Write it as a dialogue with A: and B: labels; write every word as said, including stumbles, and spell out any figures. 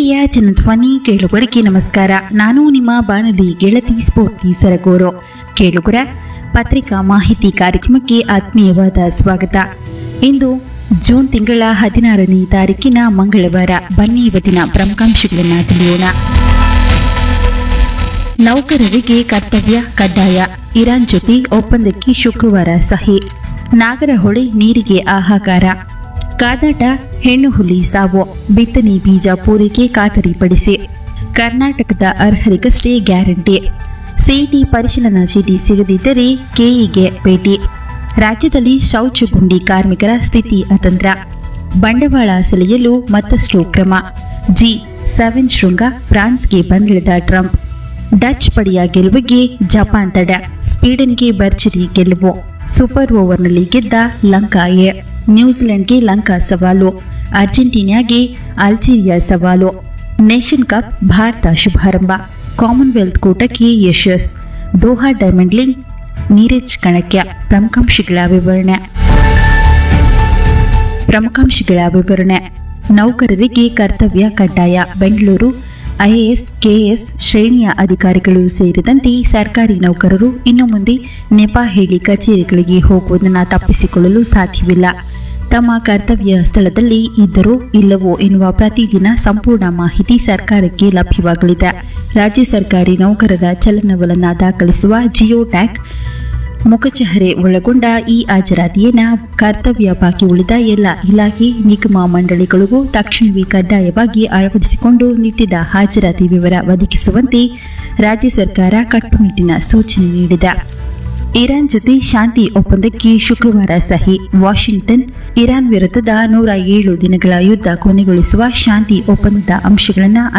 A: ಪ್ರೀತಿಯ ಜನಧ್ವನಿ ಕೇಳುಗರಿಗೆ ನಮಸ್ಕಾರ. ನಾನು ನಿಮ್ಮ ಬಾನುಲಿ ಗೆಳತಿ ಸ್ಫೂರ್ತಿ ಸರಗೂರು. ಕೇಳುಗರ ಪತ್ರಿಕಾ ಮಾಹಿತಿ ಕಾರ್ಯಕ್ರಮಕ್ಕೆ ಆತ್ಮೀಯವಾದ ಸ್ವಾಗತ. ಇಂದು ಜೂನ್ ತಿಂಗಳ ಹದಿನಾರನೇ ತಾರೀಕಿನ ಮಂಗಳವಾರ. ಬನ್ನಿ ಇವತ್ತಿನ ಪ್ರಮುಖಾಂಶಗಳನ್ನು ತಿಳಿಯೋಣ. ನೌಕರರಿಗೆ ಕರ್ತವ್ಯ ಕಡ್ಡಾಯ, ಇರಾನ್ ಜೊತೆ ಒಪ್ಪಂದಕ್ಕೆ ಶುಕ್ರವಾರ ಸಹಿ. ನಾಗರಹೊಳೆ ನೀರಿಗೆ ಹಾಹಾಕಾರ. ಕಾದಾಟ, ಹೆಣ್ಣು ಹುಲಿ ಸಾವು. ಬಿತ್ತನೆ ಬೀಜ ಪೂರೈಕೆ ಖಾತರಿಪಡಿಸಿ. ಕರ್ನಾಟಕದ ಅರ್ಹರಿಗಷ್ಟೇ ಗ್ಯಾರಂಟಿ. ಸಿಇಟಿ ಪರಿಶೀಲನಾ ಚೀಟಿ ಸಿಗದಿದ್ದರೆ ಕೆಇಗೆ ಭೇಟಿ. ರಾಜ್ಯದಲ್ಲಿ ಶೌಚಗುಂಡಿ ಕಾರ್ಮಿಕರ ಸ್ಥಿತಿ ಅತಂತ್ರ. ಬಂಡವಾಳ ಸೆಳೆಯಲು ಮತ್ತಷ್ಟು ಕ್ರಮ. ಜಿ ಸೆವೆನ್ ಶೃಂಗ ಫ್ರಾನ್ಸ್ಗೆ ಬಂದಿಳಿದ ಟ್ರಂಪ್. ಡಚ್ ಪಡೆಯ ಗೆಲುವಿಗೆ ಜಪಾನ್ ತಡ. ಸ್ವೀಡನ್ಗೆ ಭರ್ಜರಿ ಗೆಲುವು. ಸೂಪರ್ ಓವರ್ನಲ್ಲಿ ಗೆದ್ದ ಲಂಕಾ ಎ. ನ್ಯೂಜಿಲೆಂಡ್ಗೆ ಲಂಕಾ ಸವಾಲು. ಅರ್ಜೆಂಟೀನಾಗೆ ಅಲ್ಜೀರಿಯಾ ಸವಾಲು. Nation cup Bharat ಶುಭಾರಂಭ. ಕಾಮನ್ವೆಲ್ತ್ ಕೂಟಕ್ಕೆ ಯಶಸ್. ದೋಹಾ ಡೈಮಂಡ್ ಲೀಗ್ ನೀರಜ್ ಕಣಕ್ಕೆ. ಪ್ರಮುಖಾಂಶಗಳ ವಿವರಣೆ ಪ್ರಮುಖಾಂಶಗಳ ವಿವರಣೆ ನೌಕರರಿಗೆ ಕರ್ತವ್ಯ ಕಡ್ಡಾಯ. ಬೆಂಗಳೂರು. ಐಎಎಸ್, ಕೆಎಎಸ್ ಶ್ರೇಣಿಯ ಅಧಿಕಾರಿಗಳು ಸೇರಿದಂತೆ ಸರ್ಕಾರಿ ನೌಕರರು ಇನ್ನು ಮುಂದೆ ನೆಪ ಹೇಳಿ ಕಚೇರಿಗಳಿಗೆ ಹೋಗುವುದನ್ನು ತಪ್ಪಿಸಿಕೊಳ್ಳಲು ಸಾಧ್ಯವಿಲ್ಲ. ತಮ್ಮ ಕರ್ತವ್ಯ ಸ್ಥಳದಲ್ಲಿ ಇದ್ದರೋ ಇಲ್ಲವೋ ಎನ್ನುವ ಪ್ರತಿದಿನ ಸಂಪೂರ್ಣ ಮಾಹಿತಿ ಸರ್ಕಾರಕ್ಕೆ ಲಭ್ಯವಾಗಲಿದೆ. ರಾಜ್ಯ ಸರ್ಕಾರಿ ನೌಕರರ ಚಲನವಲನ ದಾಖಲಿಸುವ ಜಿಯೋ ಟ್ಯಾಗ್ ಮುಖಚಹರೆ ಒಳಗೊಂಡ ಈ ಹಾಜರಾತಿಯನ್ನು ಕರ್ತವ್ಯ ಬಾಕಿ ಉಳಿದ ಎಲ್ಲ ಇಲಾಖೆ, ನಿಗಮ, ಮಂಡಳಿಗಳಿಗೂ ತಕ್ಷಣವೇ ಕಡ್ಡಾಯವಾಗಿ ಅಳವಡಿಸಿಕೊಂಡು ನಿತ್ಯದ ಹಾಜರಾತಿ ವಿವರ ಒದಗಿಸುವಂತೆ ರಾಜ್ಯ ಸರ್ಕಾರ ಕಟ್ಟುನಿಟ್ಟಿನ ಸೂಚನೆ ನೀಡಿದೆ. ಇರಾನ್ ಜೊತೆ ಶಾಂತಿ ಒಪ್ಪಂದಕ್ಕೆ ಶುಕ್ರವಾರ ಸಹಿ. ವಾಷಿಂಗ್ಟನ್. ಇರಾನ್ ವಿರುದ್ಧದ ನೂರ ಏಳು ದಿನಗಳ ಯುದ್ಧ ಕೊನೆಗೊಳಿಸುವ ಶಾಂತಿ ಒಪ್ಪಂದದ ಅಂಶಗಳನ್ನು